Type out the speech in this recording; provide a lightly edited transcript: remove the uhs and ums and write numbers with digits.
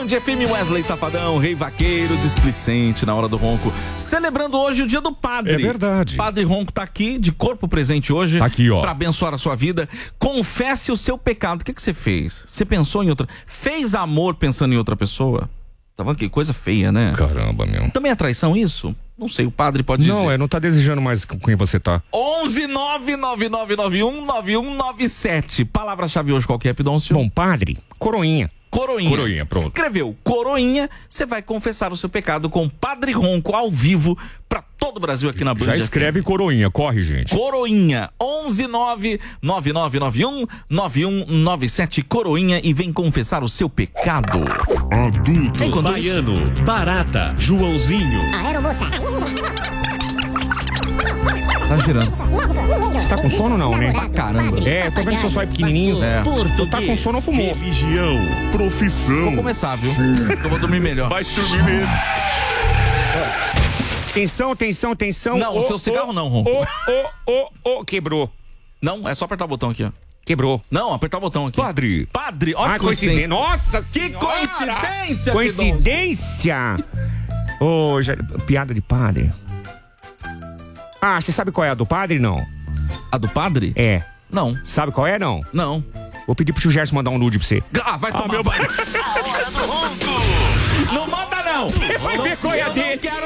Band FM, Wesley Safadão, Rei Vaqueiro, displicente na hora do ronco. Celebrando hoje o dia do padre. É verdade. Padre Ronco tá aqui, de corpo presente hoje. Tá aqui, ó. Pra abençoar a sua vida. Confesse o seu pecado. O que você fez? Você pensou em outra... Fez amor pensando em outra pessoa? Tá vendo que coisa feia, né? Caramba, meu. Também é traição isso? Não sei, o padre pode dizer. Não, não tá desejando mais com quem você tá. 11999919197. Palavra-chave hoje qual que é, Pidoncio? Bom, padre, coroinha. Coroinha. Coroinha, pronto. Escreveu Coroinha, você vai confessar o seu pecado com Padre Ronco ao vivo pra todo o Brasil aqui na Band. Já escreve coroinha, corre, gente. Coroinha, 11999919197 Coroinha e vem confessar o seu pecado. Adulto, Enquanto Baiano, Barata, Joãozinho. Aeromoça. Tá girando. Você tá com sono não, né? Pra caramba. É, tô vendo seu zóio pequenininho. É. Tu tá com sono ou fumou? Religião, profissão. Vou começar, viu? Eu vou dormir melhor. Vai dormir mesmo. Atenção, atenção, atenção. Não, o seu cigarro não, Ronco. Quebrou. Não, é só apertar o botão aqui, ó. Quebrou. Não, apertar o botão aqui. Padre. Padre, olha que coincidência. coincidência. Nossa Que senhora! coincidência, Coincidência! Ô, piada de padre. Ah, você sabe qual é a do padre, não? A do padre? É. Não. Sabe qual é, não? Não. Vou pedir pro tio Gerson mandar um nude pra você. Ah, vai tomar. meu Não manda, não! Você vai ver qual é a dele.